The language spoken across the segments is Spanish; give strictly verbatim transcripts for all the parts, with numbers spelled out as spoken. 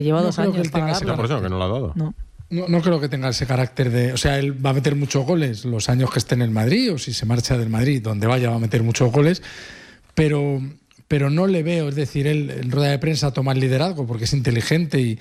Lleva dos no años que él para tenga darlo. ese Por eso que no lo ha dado. No. No, no creo que tenga ese carácter de... O sea, él va a meter muchos goles los años que esté en el Madrid, o si se marcha del Madrid, donde vaya va a meter muchos goles, pero, pero no le veo, es decir, él en rueda de prensa toma el liderazgo porque es inteligente y,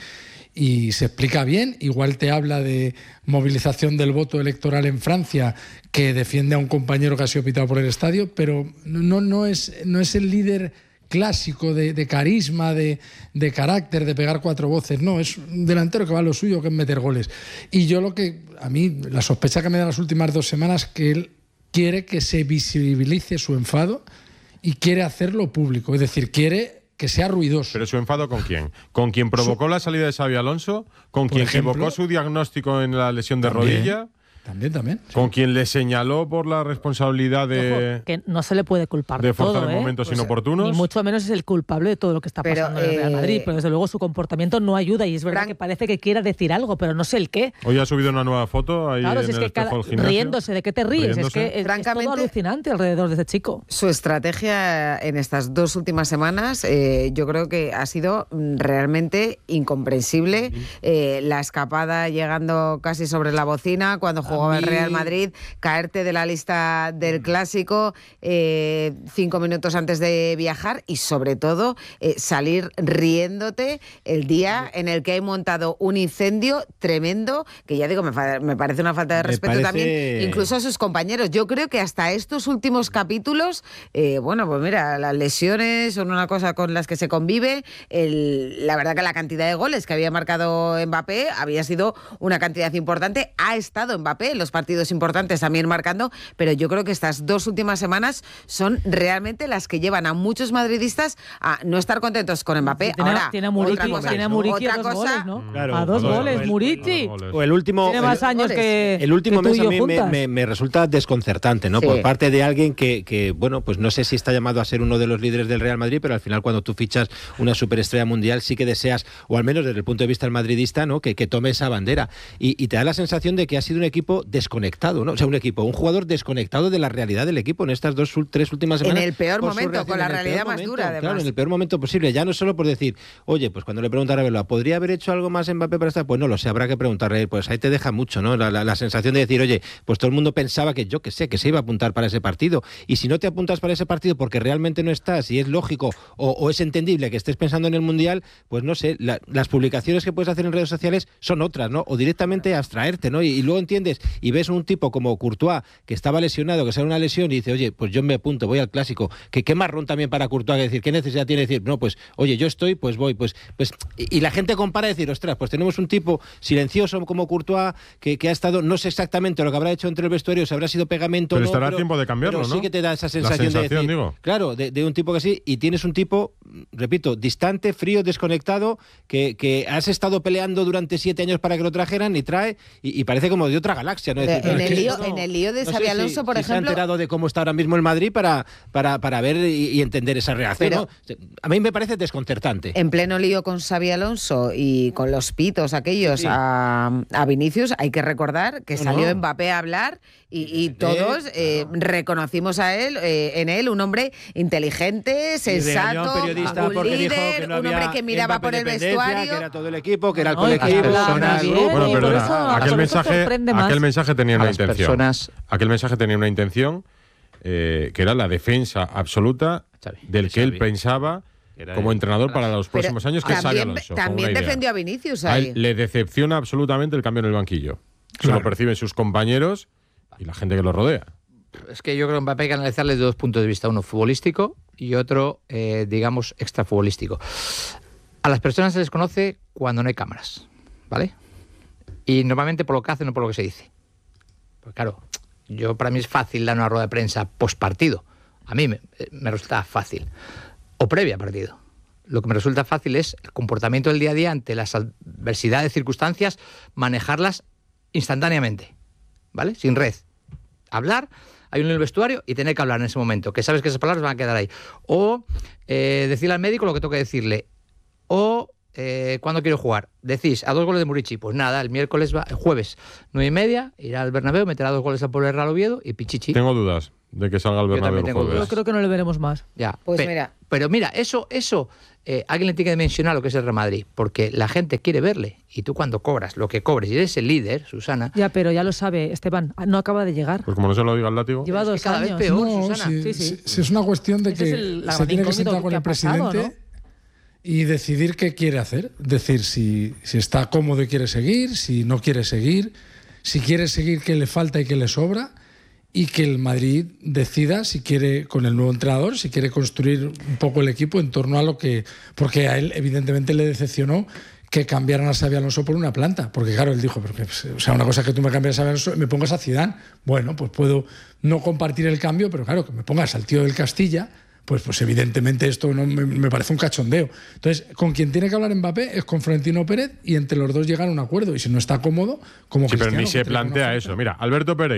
y se explica bien. Igual te habla de movilización del voto electoral en Francia, que defiende a un compañero que ha sido pitado por el estadio, pero no, no, es, no es el líder clásico de, de carisma, de, de carácter, de pegar cuatro voces. No, es un delantero que va a lo suyo, que es meter goles. Y yo lo que, a mí, la sospecha que me da las últimas dos semanas, que él quiere que se visibilice su enfado y quiere hacerlo público. Es decir, quiere que sea ruidoso. ¿Pero su enfado con quién? ¿Con quien provocó su... la salida de Xabi Alonso? ¿Con quien ejemplo, equivocó su diagnóstico en la lesión de también, rodilla? También, también. ¿Con sí. quien le señaló por la responsabilidad de... Ojo, que no se le puede culpar de forzar todo, en ¿eh? momentos pues, inoportunos. Ni mucho menos es el culpable de todo lo que está pero, pasando en el Real Madrid. Pero desde luego su comportamiento no ayuda y es verdad Frank... que parece que quiera decir algo, pero no sé el qué. Hoy ha subido una nueva foto ahí claro, en si es el que cada... espejo del gimnasio. Riéndose, ¿de qué te ríes? Riéndose. Es que es, Francamente, es todo alucinante alrededor de ese chico. Su estrategia en estas dos últimas semanas eh, yo creo que ha sido realmente incomprensible. Eh, la escapada llegando casi sobre la bocina cuando jugaba el Real Madrid, caerte de la lista del Clásico eh, cinco minutos antes de viajar y sobre todo eh, salir riéndote el día en el que hay montado un incendio tremendo, que ya digo, me, me parece una falta de respeto parece... también, incluso a sus compañeros. Yo creo que hasta estos últimos capítulos, eh, bueno, pues mira, las lesiones son una cosa con las que se convive. El, la verdad que la cantidad de goles que había marcado Mbappé había sido una cantidad importante. Ha estado Mbappé en los partidos importantes también marcando, pero yo creo que estas dos últimas semanas son realmente las que llevan a muchos madridistas a no estar contentos con Mbappé. Tiene, Ahora, tiene a Muriqui, otra cosa, tiene a Muriqui otra a dos cosa, goles, ¿no? Claro, a dos a dos goles, goles. Muriqui. O el último, tiene más el, años que el último que mes a mí me, me, me resulta desconcertante, ¿no? Sí. Por parte de alguien que, que, bueno, pues no sé si está llamado a ser uno de los líderes del Real Madrid, pero al final cuando tú fichas una superestrella mundial sí que deseas, o al menos desde el punto de vista del madridista, ¿no? Que, que tome esa bandera. Y, y te da la sensación de que ha sido un equipo desconectado, ¿no? O sea, un equipo, un jugador desconectado de la realidad del equipo en estas dos, tres últimas semanas. En el peor momento, con la realidad más momento, dura, además. Claro, en el peor momento posible. Ya no solo por decir, oye, pues cuando le preguntan a Arbeloa, ¿podría haber hecho algo más Mbappé para estar? Pues no lo sé, habrá que preguntarle. Pues ahí te deja mucho, ¿no? La, la, la sensación de decir, oye, pues todo el mundo pensaba que yo que sé, que se iba a apuntar para ese partido. Y si no te apuntas para ese partido porque realmente no estás y es lógico o, o es entendible que estés pensando en el Mundial, pues no sé, la, las publicaciones que puedes hacer en redes sociales son otras, ¿no? O directamente abstraerte, ¿no? Y, y luego entiendes y ves un tipo como Courtois que estaba lesionado, que sale una lesión y dice, oye, pues yo me apunto, voy al Clásico. Que qué marrón también para Courtois que decir, ¿qué necesidad tiene decir? No, pues, oye, yo estoy, pues voy, pues, pues y, y la gente compara y decir, ostras, pues tenemos un tipo silencioso como Courtois que, que ha estado, no sé exactamente lo que habrá hecho entre el vestuario, si habrá sido pegamento pero no, estará pero, tiempo de cambiarlo, pero ¿no? sí que te da esa sensación, sensación de decir, digo. claro, de, de un tipo que sí, y tienes un tipo, repito, distante, frío, desconectado, que, que has estado peleando durante siete años para que lo trajeran y trae, y, y parece como de otra galaxia, ¿no? Es decir, en, el lío, no, en el lío de no Xabi sé Alonso, si, por si ejemplo... se ha enterado de cómo está ahora mismo el Madrid para, para, para ver y, y entender esa reacción, Pero, ¿no? A mí me parece desconcertante. En pleno lío con Xabi Alonso y con los pitos aquellos sí. a, a Vinicius, hay que recordar que no, salió no. Mbappé a hablar y, y todos eh, claro. reconocimos a él, eh, en él un hombre inteligente, sensato, un líder, que no un hombre que miraba Mbappé por el vestuario. Que era todo el equipo, que era el no, colectivo. Personas, bien, bueno, pero eso, aquel, mensaje, aquel mensaje tenía una intención. Personas... Aquel mensaje tenía una intención eh, que era la defensa absoluta Xavi, del que Xavi. él pensaba como entrenador para los próximos pero años, que es Xabi Alonso. También defendió a Vinicius ahí. A él le decepciona absolutamente el cambio en el banquillo. Eso claro. lo perciben sus compañeros y la gente que lo rodea. Es que yo creo que Mbappé hay que analizarle de dos puntos de vista, uno futbolístico y otro, eh, digamos, extrafutbolístico. A las personas se les conoce cuando no hay cámaras, ¿vale? Y normalmente por lo que hacen, no por lo que se dice. Pues claro, yo para mí es fácil dar una rueda de prensa post partido. A mí me, me resulta fácil. O previa partido. Lo que me resulta fácil es el comportamiento del día a día ante las adversidades, circunstancias, manejarlas instantáneamente, ¿vale? Sin red. Hablar, hay uno en el vestuario y tener que hablar en ese momento, que sabes que esas palabras van a quedar ahí. O eh, decirle al médico lo que tengo que decirle. O eh, ¿cuándo quiero jugar? Decís, a dos goles de Murici. Pues nada, el miércoles, va, el jueves, nueve y media, irá al Bernabéu, meterá dos goles al pobre Real Oviedo y pichichi. Tengo dudas de que salga al Bernabéu el jueves. Yo creo que no le veremos más. Ya, Pues pe- mira. Pero mira, eso, eso eh, alguien le tiene que mencionar lo que es el Real Madrid, porque la gente quiere verle. Y tú cuando cobras lo que cobres y eres el líder, Susana. Ya, pero ya lo sabe, Esteban, no acaba de llegar. Pues como no se lo diga el látigo. Lleva es que dos cada vez años. peor. No, Susana. si, Sí, sí. si- si es una cuestión de Ese que es el- la se gran tiene que incógnita sentar con que el ha pasado, presidente ¿no? y decidir qué quiere hacer. Decir si, si está cómodo y quiere seguir, si no quiere seguir, si quiere seguir qué le falta y qué le sobra, y que el Madrid decida si quiere, con el nuevo entrenador, si quiere construir un poco el equipo en torno a lo que... Porque a él evidentemente le decepcionó que cambiaran a Xabi Alonso por una planta. Porque claro, él dijo, pero que, o sea, una cosa es que tú me cambias a Xabi Alonso y me pongas a Zidane. Bueno, pues puedo no compartir el cambio, pero claro, que me pongas al tío del Castilla, pues, pues evidentemente esto no me, me parece un cachondeo. Entonces, con quien tiene que hablar Mbappé es con Florentino Pérez y entre los dos llegan a un acuerdo. Y si no está cómodo, como Sí, pero Cristiano, ni que se tiene una plantea oferta. eso. Mira, Alberto Pérez.